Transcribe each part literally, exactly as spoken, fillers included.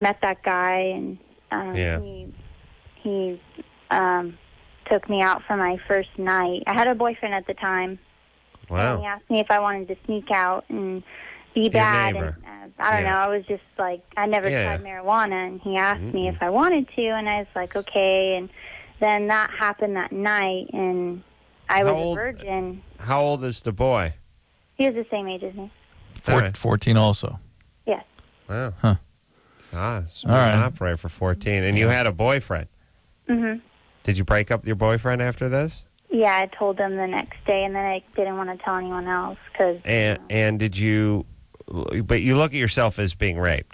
met that guy, and um, Yeah. he he um, took me out for my first night. I had a boyfriend at the time. Wow. And he asked me if I wanted to sneak out and be Your bad. neighbor. And uh, I don't Yeah. know. I was just like, I never Yeah. tried marijuana, and he asked me Mm-mm. if I wanted to, and I was like, okay. And then that happened that night, and I How was old- a virgin. How old is the boy? He was the same age as me. All Four, right. fourteen also. Yes. Wow. Huh. Ah, smooth All right. operator for fourteen. And you had a boyfriend. Mhm. Did you break up with your boyfriend after this? Yeah, I told him the next day, and then I didn't want to tell anyone else because. And and did you? But you look at yourself as being raped.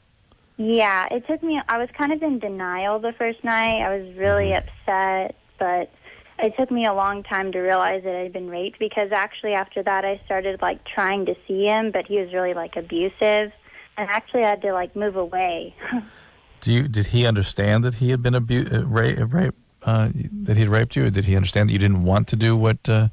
Yeah, it took me. I was kind of in denial the first night. I was really Mm-hmm. upset, but it took me a long time to realize that I'd been raped because actually after that I started like trying to see him, but he was really like abusive, and actually I had to like move away. Do you? Did he understand that he had been abu- uh, ra- rape? Uh, that he had raped you, or did he understand that you didn't want to do what uh,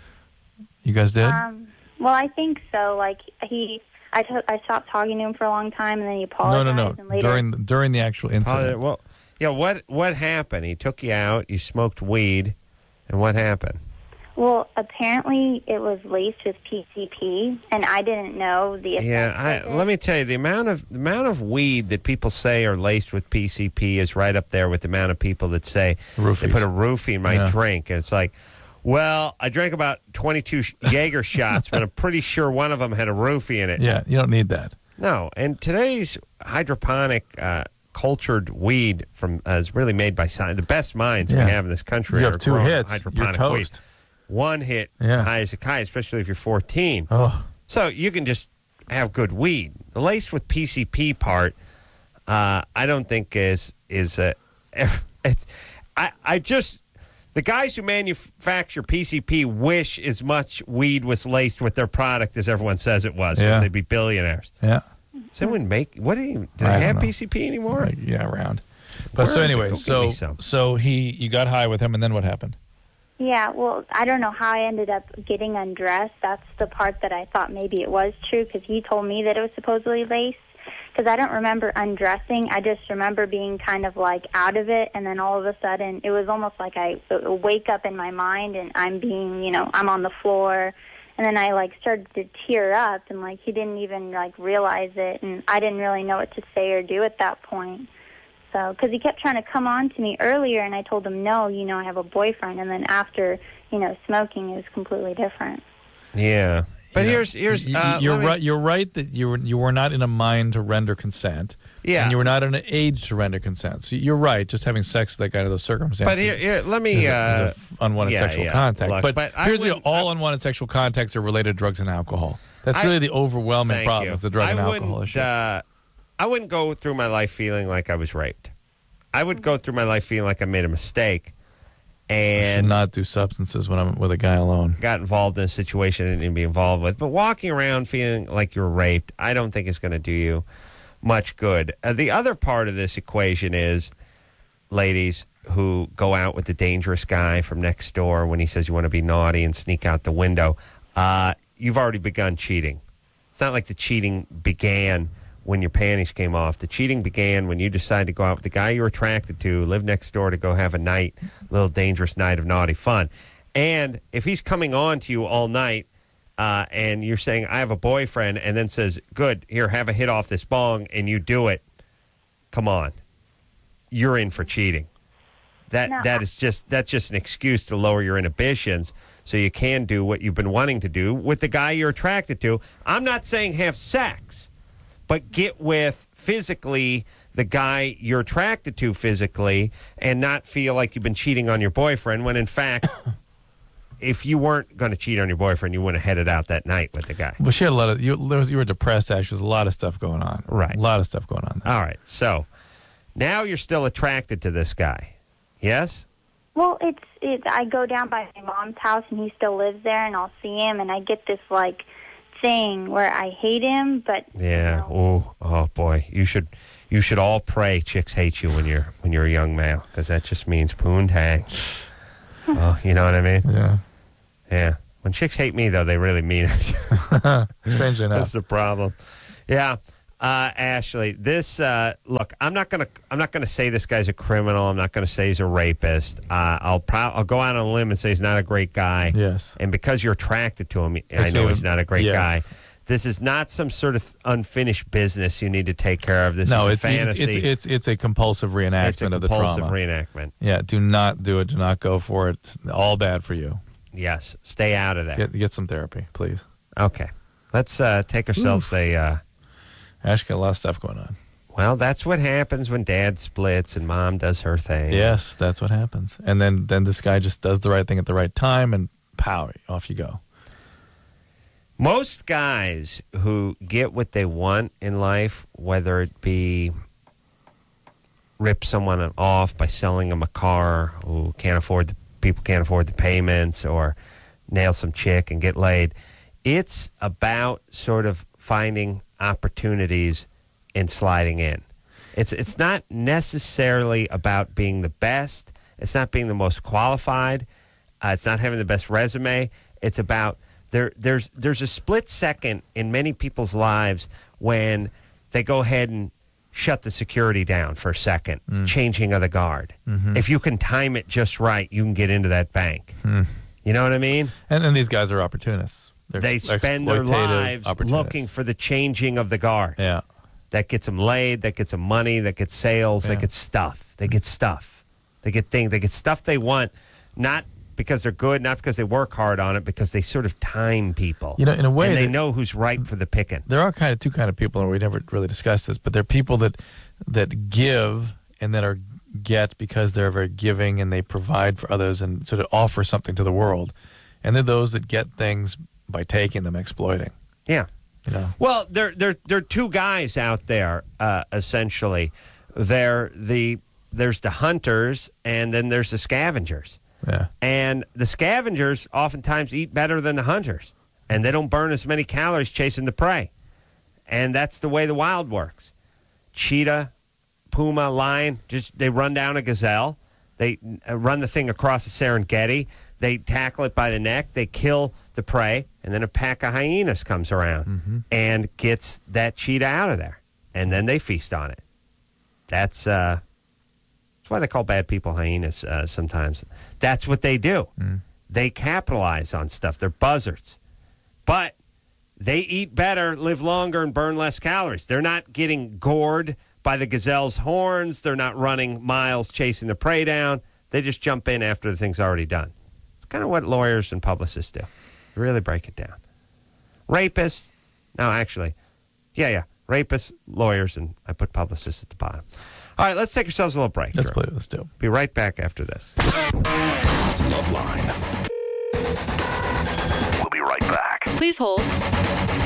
you guys did? Um, well, I think so. Like he, I took, I stopped talking to him for a long time, and then he no, apologized. no, no. And later, During during the actual incident. Well, yeah. What what happened? He took you out. You smoked weed, and what happened? well, apparently it was laced with P C P, and I didn't know the effects Yeah, of I, it. let me tell you, the amount of the amount of weed that people say are laced with P C P is right up there with the amount of people that say Roofies. they put a roofie in my Yeah. drink, and it's like, well, I drank about twenty-two sh- Jaeger shots, but I'm pretty sure one of them had a roofie in it. Yeah, you don't need that. No, and today's hydroponic uh, cultured weed from uh, is really made by science. The best minds Yeah. we have in this country You are have two growing hits, hydroponic you're weed. toast. One hit, Yeah. high as a kite, especially if you're fourteen. Oh, So you can just have good weed. The laced with P C P part, uh, I don't think is is a. It's, I I just the guys who manufacture P C P wish as much weed was laced with their product as everyone says it was, because Yeah. they'd be billionaires. yeah. Someone make what do you do I they don't have know. P C P anymore? Right, yeah, around. But Where so is it? anyway, Go get so me some. so he you got high with him, and then what happened? Yeah, well, I don't know how I ended up getting undressed. That's the part that I thought maybe it was true because he told me that it was supposedly lace. Because I don't remember undressing. I just remember being kind of like out of it, and then all of a sudden it was almost like I uh, wake up in my mind and I'm being, you know, I'm on the floor. And then I like started to tear up, and like he didn't even like realize it, and I didn't really know what to say or do at that point. So, because he kept trying to come on to me earlier, and I told him, no, you know, I have a boyfriend. And then after, you know, smoking, it was completely different. Yeah, but You know, here's here's you- uh, you're let me- right. You're right that you were you were not in a mind to render consent. Yeah. and you were not in an age to render consent. So you're right. Just having sex with that guy under those circumstances. But here, here let me. is a, uh, is a f- unwanted yeah, sexual yeah. contact. Look, but but I here's the wouldn't- all I- unwanted sexual contacts are related to drugs and alcohol. That's I- really the overwhelming Thank problem you. is the drug I and alcohol wouldn't, issue. Uh, I wouldn't go through my life feeling like I was raped. I would go through my life feeling like I made a mistake I should and not do substances when I'm with a guy alone. got involved in a situation I didn't be involved with. But walking around feeling like you're raped, I don't think is going to do you much good. Uh, the other part of this equation is ladies who go out with the dangerous guy from next door when he says you want to be naughty and sneak out the window. Uh, you've already begun cheating. It's not like the cheating began when your panties came off. The cheating began when you decided to go out with the guy you were attracted to, live next door to go have a night, little dangerous night of naughty fun. And if he's coming on to you all night uh, and you're saying, I have a boyfriend, and then says, good, here, have a hit off this bong, and you do it, come on. You're in for cheating. That No, that I- is just that's just an excuse to lower your inhibitions so you can do what you've been wanting to do with the guy you're attracted to. I'm not saying have sex, but get with physically the guy you're attracted to physically and not feel like you've been cheating on your boyfriend when in fact if you weren't going to cheat on your boyfriend, you wouldn't have headed out that night with the guy. Well, she had a lot of you. there was- You were depressed. Actually, there's a lot of stuff going on. Right. a lot of stuff going on. There. All right. So now you're still attracted to this guy. Yes? Well, it's it's. I go down by my mom's house, and he still lives there, and I'll see him, and I get this like thing where I hate him, but Yeah. you know, Oh, oh boy. You should you should all pray chicks hate you when you're when you're a young male, because that just means poontang. Oh, you know what I mean? Yeah, Yeah. When chicks hate me, though, they really mean it. strangely enough. That's the problem. Yeah. Uh, Ashley, this uh, look, I'm not gonna, I'm not gonna say this guy's a criminal. I'm not gonna say he's a rapist. Uh, I'll, pro- I'll go out on a limb and say he's not a great guy. Yes. And because you're attracted to him, I It's know even- he's not a great yes. guy. This is not some sort of unfinished business you need to take care of. This no, is a it's, fantasy. it's it's it's a compulsive reenactment It's a of the compulsive trauma. reenactment. Yeah, do not do it. Do not go for it. It's all bad for you. Yes, stay out of that. Get get some therapy, please. Okay, let's uh, take ourselves a. Uh, Ash got a lot of stuff going on. well, that's what happens when Dad splits and Mom does her thing. Yes, that's what happens. And then then this guy just does the right thing at the right time, and pow, off you go. Most guys who get what they want in life, whether it be rip someone off by selling them a car who can't afford the people can't afford the payments, or nail some chick and get laid, it's about sort of finding opportunities and sliding in. It's it's not necessarily about being the best. It's not being the most qualified. Uh, it's not having the best resume. It's about there. There's there's a split second in many people's lives when they go ahead and shut the security down for a second, Mm. changing of the guard. Mhm. If you can time it just right, you can get into that bank. Hmm. You know what I mean? And then these guys are opportunists. They're They spend their exploitative lives opportunists. looking for the changing of the guard. Yeah. That gets them laid, that gets them money, that gets sales, Yeah. that gets stuff. They get stuff. They get things. They get stuff they want, not because they're good, not because they work hard on it, because they sort of time people. You know, in a way, and they that- know who's right for the picking. there are kind of two kind of people, and we never really discussed this, but there are people that that give and that are get because they're very giving and they provide for others and sort of offer something to the world, and they're those that get things by taking them, exploiting. Yeah. You know, Well, there, there, there are two guys out there. Uh, essentially, they're the there's the hunters, and then there's the scavengers. yeah, And the scavengers oftentimes eat better than the hunters, and they don't burn as many calories chasing the prey. And that's the way the wild works. Cheetah, puma, lion, just they run down a gazelle. They uh, run the thing across the Serengeti. They tackle it by the neck. They kill the prey, and then a pack of hyenas comes around Mm-hmm. and gets that cheetah out of there, and then they feast on it. That's uh, that's why they call bad people hyenas uh, sometimes. That's what they do. Mm. They capitalize on stuff. They're buzzards. But they eat better, live longer, and burn less calories. They're not getting gored by the gazelle's horns. They're not running miles chasing the prey down. They just jump in after the thing's already done. It's kind of what lawyers and publicists do. Really break it down. Rapists, no, actually, yeah, yeah. Rapists, lawyers, and I put publicists at the bottom. All right, let's take ourselves a little break. let's Drew. play. Let's do it. Be right back after this. Loveline. We'll be right back. Please hold.